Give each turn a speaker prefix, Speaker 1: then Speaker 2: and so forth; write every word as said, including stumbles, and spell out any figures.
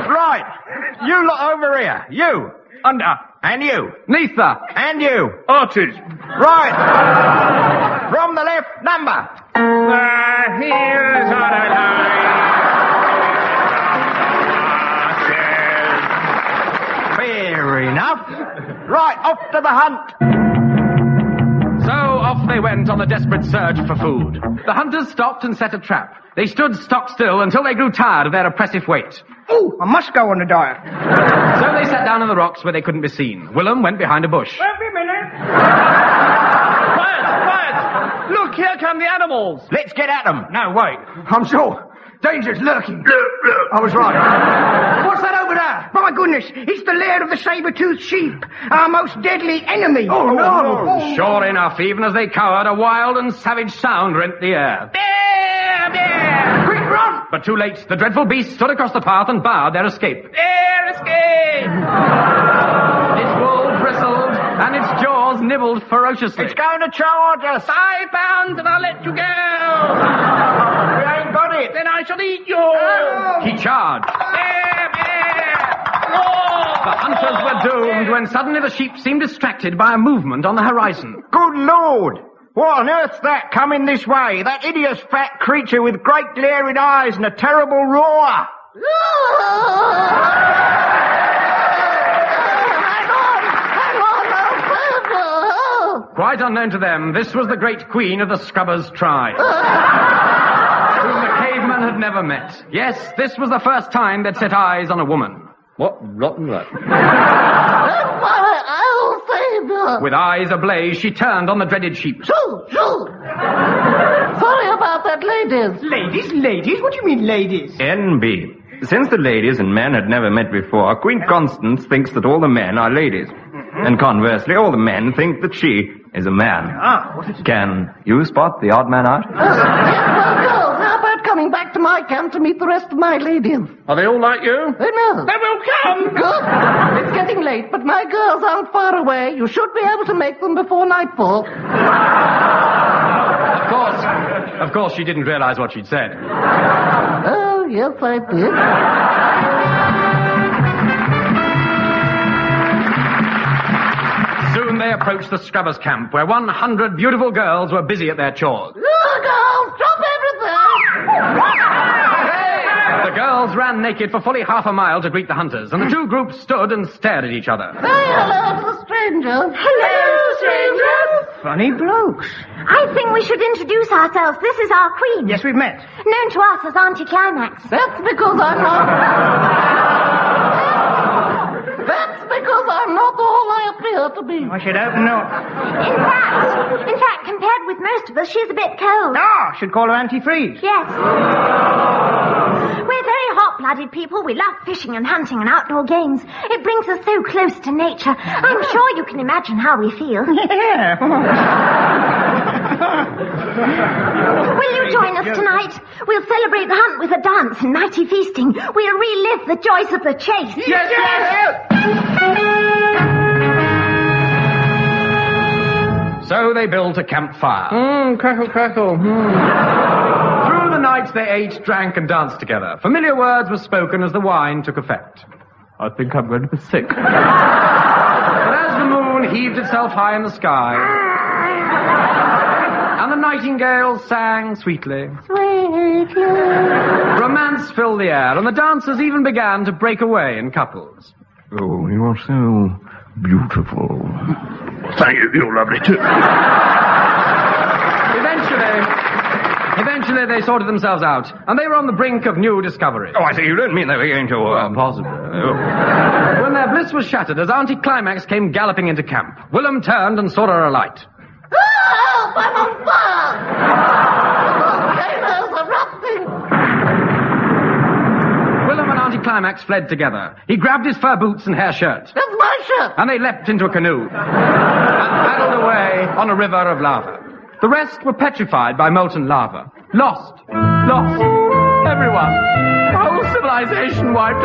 Speaker 1: Right. You look over here. You. Under. And you.
Speaker 2: Neither.
Speaker 1: And you.
Speaker 3: Archers.
Speaker 1: Right. From the left, number.
Speaker 3: The heels on a line.
Speaker 1: Fair enough. Right, off to the hunt.
Speaker 2: So off they went on a desperate search for food. The hunters stopped and set a trap. They stood stock still until they grew tired of their oppressive weight.
Speaker 4: Oh, I must go on a diet.
Speaker 2: So they sat down on the rocks where they couldn't be seen. Willem went behind a bush.
Speaker 4: Wait a minute.
Speaker 3: Quiet, quiet. Look, here come the animals.
Speaker 1: Let's get at them.
Speaker 4: No, wait. I'm sure. Danger's lurking. I was right. What's that over there? My goodness, it's the lair of the saber-toothed sheep, our most deadly enemy.
Speaker 1: Oh, no.
Speaker 4: Oh,
Speaker 2: Sure enough, even as they cowered, a wild and savage sound rent the air.
Speaker 4: Bear, bear. Quick, run.
Speaker 2: But too late. The dreadful beast stood across the path and barred their escape.
Speaker 4: Bear, escape.
Speaker 2: Its wool bristled and its jaws nibbled ferociously.
Speaker 1: It's going to charge us.
Speaker 4: Five pounds and I'll let you go.
Speaker 1: We ain't got it.
Speaker 4: Then I shall eat you.
Speaker 1: Oh.
Speaker 2: He charged.
Speaker 4: Bear, bear.
Speaker 2: The hunters were doomed when suddenly the sheep seemed distracted by a movement on the horizon.
Speaker 1: Good Lord. What on earth's that coming this way? That hideous fat creature with great glaring eyes and a terrible roar.
Speaker 2: Quite unknown to them, this was the great queen of the Scrubbers tribe, whom the cavemen had never met. Yes, this was the first time they'd set eyes on a woman.
Speaker 3: What rotten luck.
Speaker 2: With eyes ablaze, she turned on the dreaded sheep.
Speaker 5: Shoo, shoo. Sorry about that, ladies.
Speaker 4: Ladies, ladies? What do you mean, ladies?
Speaker 1: N B. Since the ladies and men had never met before, Queen Constance thinks that all the men are ladies. And conversely, all the men think that she is a man.
Speaker 4: Ah, what is it?
Speaker 1: Can you spot the odd man out?
Speaker 5: Uh, yes, well, girls, how about coming back to my camp to meet the rest of my ladies?
Speaker 3: Are they all like you?
Speaker 5: Oh, no.
Speaker 4: They will come.
Speaker 5: Good. It's getting late, but my girls aren't far away. You should be able to make them before nightfall.
Speaker 2: Of course, of course she didn't realize what she'd said.
Speaker 5: Oh, yes, I did.
Speaker 2: Soon they approached the Scrubbers' camp, where one hundred beautiful girls were busy at their chores.
Speaker 5: Oh, girls, drop everything.
Speaker 2: The girls ran naked for fully half a mile to greet the hunters, and the two groups stood and stared at each other.
Speaker 5: Say hello to the strangers. Hello, strangers.
Speaker 4: Funny blokes.
Speaker 6: I think we should introduce ourselves. This is our queen.
Speaker 4: Yes, we've met.
Speaker 6: Known to us as Auntie Climax.
Speaker 5: That's because I'm not... That's because I'm not all I appear to be.
Speaker 4: I should hope not.
Speaker 6: In fact, in fact, compared with most of us, she's a bit cold.
Speaker 4: Ah, should call her antifreeze.
Speaker 6: Yes. We're very hot-blooded people. We love fishing and hunting and outdoor games. It brings us so close to nature. I'm sure you can imagine how we feel.
Speaker 4: Yeah.
Speaker 6: Will you join us tonight? We'll celebrate the hunt with a dance and mighty feasting. We'll relive the joys of the chase.
Speaker 4: Yes, yes.
Speaker 2: So they built a campfire.
Speaker 3: Mmm, crackle, crackle. Mm.
Speaker 2: Through the night they ate, drank, and danced together. Familiar words were spoken as the wine took effect.
Speaker 3: I think I'm going to be sick.
Speaker 2: But as the moon heaved itself high in the sky, and the nightingales sang sweetly,
Speaker 5: Sweetly.
Speaker 2: romance filled the air, and the dancers even began to break away in couples.
Speaker 3: Oh, you are so beautiful. Thank you, you're lovely too.
Speaker 2: Eventually, eventually they sorted themselves out, and they were on the brink of new discovery.
Speaker 1: Oh, I see. You don't mean they were going to... Uh,
Speaker 3: Well, possibly.
Speaker 1: oh.
Speaker 2: When their bliss was shattered as Auntie Climax came galloping into camp, Willem turned and saw her alight.
Speaker 5: Help! I'm on fire! Volcanoes erupting!
Speaker 2: Willem and Auntie Climax fled together. He grabbed his fur boots and hair shirt,
Speaker 5: That's my shirt!
Speaker 2: and they leapt into a canoe and paddled away on a river of lava. The rest were petrified by molten lava. Lost. Lost. Everyone. The whole civilization wiped